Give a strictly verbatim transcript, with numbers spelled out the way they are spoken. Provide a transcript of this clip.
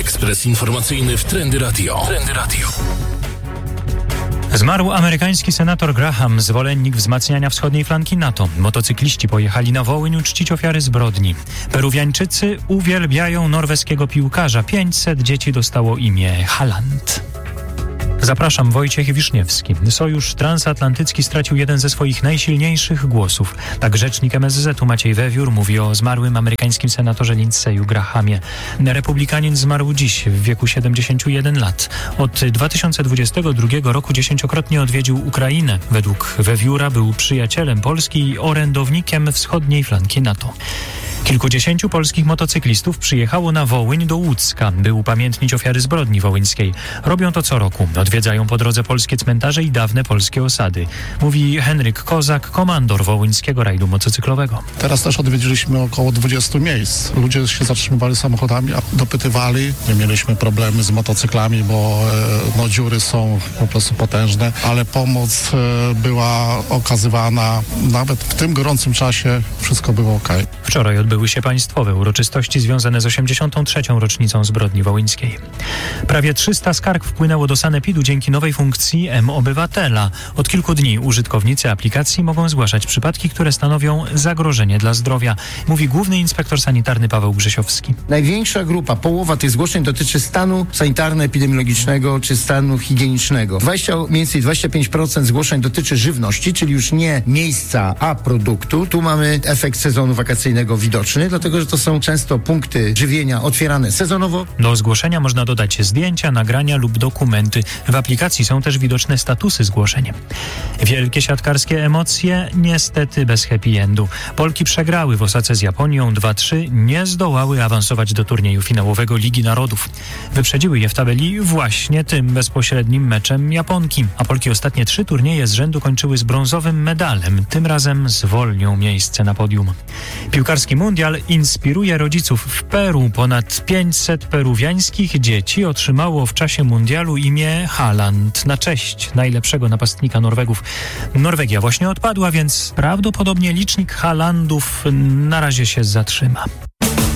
Ekspres informacyjny w Trendy Radio. Trendy Radio. Zmarł amerykański senator Graham, zwolennik wzmacniania wschodniej flanki NATO. Motocykliści pojechali na Wołyń uczcić ofiary zbrodni. Peruwiańczycy uwielbiają norweskiego piłkarza. pięćset dzieci dostało imię Haaland. Zapraszam, Wojciech Wiszniewski. Sojusz Transatlantycki stracił jeden ze swoich najsilniejszych głosów. Tak rzecznik M S Z-u Maciej Wewiór mówi o zmarłym amerykańskim senatorze Lindsey'u Grahamie. Republikanin zmarł dziś w wieku siedemdziesięciu jeden lat. Od dwa tysiące dwudziestego drugiego roku dziesięciokrotnie odwiedził Ukrainę. Według Wewióra był przyjacielem Polski i orędownikiem wschodniej flanki NATO. Kilkudziesięciu polskich motocyklistów przyjechało na Wołyń do Łódzka, by upamiętnić ofiary zbrodni wołyńskiej. Robią to co roku. Odwiedzają po drodze polskie cmentarze i dawne polskie osady. Mówi Henryk Kozak, komandor wołyńskiego rajdu motocyklowego. Teraz też odwiedziliśmy około dwudziestu miejsc. Ludzie się zatrzymywali samochodami, a dopytywali. Nie mieliśmy problemy z motocyklami, bo no, dziury są po prostu potężne, ale pomoc była okazywana nawet w tym gorącym czasie. Wszystko było okej. Wczoraj odbyły się państwowe uroczystości związane z osiemdziesiątą trzecią rocznicą zbrodni wołyńskiej. Prawie trzysta skarg wpłynęło do sanepidu dzięki nowej funkcji M-Obywatela. Od kilku dni użytkownicy aplikacji mogą zgłaszać przypadki, które stanowią zagrożenie dla zdrowia, mówi główny inspektor sanitarny Paweł Grzesiowski. Największa grupa, połowa tych zgłoszeń dotyczy stanu sanitarno-epidemiologicznego czy stanu higienicznego. dwadzieścia, mniej więcej dwadzieścia pięć procent zgłoszeń dotyczy żywności, czyli już nie miejsca, a produktu. Tu mamy efekt sezonu wakacyjnego widoczny, dlatego że to są często punkty żywienia otwierane sezonowo. Do zgłoszenia można dodać zdjęcia, nagrania lub dokumenty. W aplikacji są też widoczne statusy zgłoszeń. Wielkie siatkarskie emocje, niestety bez happy endu. Polki przegrały w Osace z Japonią dwa trzy, nie zdołały awansować do turnieju finałowego Ligi Narodów. Wyprzedziły je w tabeli właśnie tym bezpośrednim meczem Japonki, a Polki ostatnie trzy turnieje z rzędu kończyły z brązowym medalem. Tym razem zwolnią miejsce na podium. Piłkarski mundial inspiruje rodziców. W Peru ponad pięćset peruwiańskich dzieci otrzymało w czasie mundialu imię Haaland na cześć najlepszego napastnika Norwegów. Norwegia właśnie odpadła, więc prawdopodobnie licznik Haalandów na razie się zatrzyma.